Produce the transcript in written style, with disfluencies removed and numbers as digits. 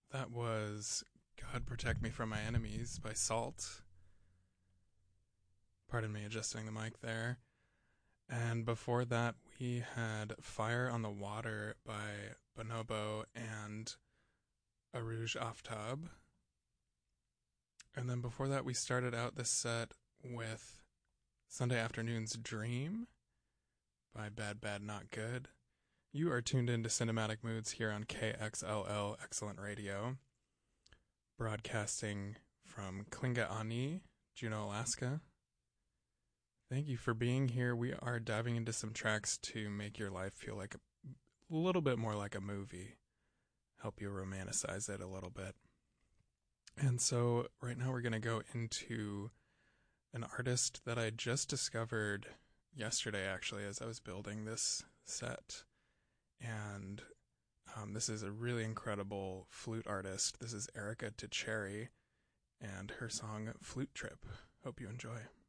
That was God Protect Me from My Enemies by Salt. Pardon me adjusting the mic there. And before that, we had Fire on the Water by Bonobo and Arouge Aftab. And then before that, we started out this set with Sunday Afternoon's Dream by Bad Bad Not Good. You are tuned into Cinematic Moods here on KXLL Excellent Radio, broadcasting from Klinga Ani, Juneau, Alaska. Thank you for being here. We are diving into some tracks to make your life feel like a little bit more like a movie, help you romanticize it a little bit. And so right now we're going to go into an artist that I just discovered yesterday, actually, as I was building this set. And this is a really incredible flute artist. This is Erica Teixeira and her song Flute Trip. Hope you enjoy.